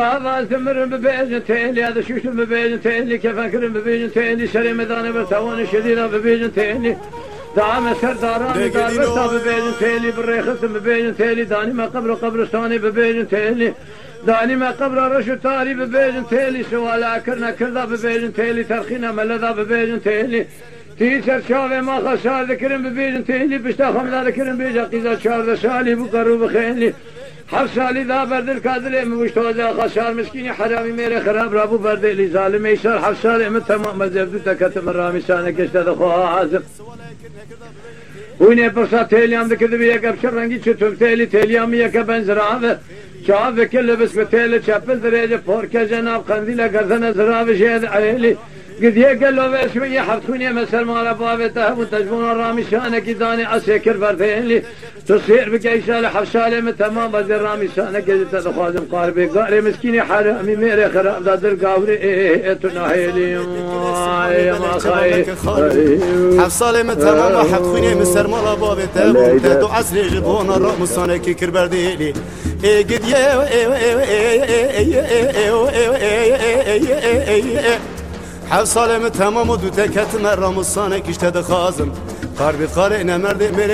زمرن ببيجن تيلي هذا شوشن ببيجن تيلي كفكرن ببيجن تيلي شري ميدان برتوان شديدة ببيجن تيلي دعم سرداران دار برتا ببيجن تيلي بالريخس ببيجن تيلي داني ما قبرستاني ببيجن تيلي داني ما قبر رشو تاري ببيجن تيلي سوالا كرنا كردا ببيجن تيلي ترخينا ملدا ببيجن تيلي تيسر شاوه ما خسار ذكرن ببيجن تيلي بشتا خمدا ذكرن بيجا قيزا شارد سالي بقرو بخيلي حف سالی دا بردل کادله مشتوزه خسار مسکینی حرامی میره خراب رابو بردلی ظالم ایشار حف سالی من تمام مزبدو تکتم رامی سانه کشته دخواه عازم اونه پرسا تیلیام دکرده بی یک ابشر رنگی چطور تیلیامی یک بنزرابه شعب کل بس به تیل چپل درجه پورکه جناب قندیل گردن زراب شهد عیلی قد يقلوا باسمي حفتوني مسل مال بابته وتجبون الرامي شانك داني اسكر بردين تصير بقيسال حفصالي من تمام بدر الرامي شانك جت تخازم قاربي قاري مسكيني حرامي ميري خراب دادر قاوري تناهيلي يا ما خاي حفصالي من تمام حفتوني مسل مال بابته وتدو عسل جبون الرامي شانك كربرديلي قد حفصالي من تمام ودو تكت مرام الصانك اشتد خازم قاربي قارئنا مرد